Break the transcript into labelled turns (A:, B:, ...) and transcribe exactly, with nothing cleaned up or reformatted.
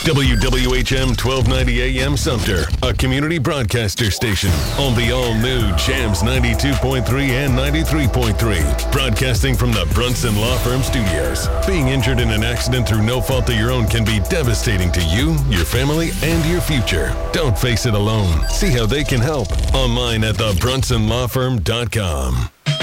A: W W H M twelve ninety A M Sumter, a community broadcaster station on the all-new Jams ninety-two point three and ninety-three point three. Broadcasting from the Brunson Law Firm Studios. Being injured in an accident through no fault of your own can be devastating to you, your family, and your future. Don't face it alone. See how they can help online at the brunson law firm dot com.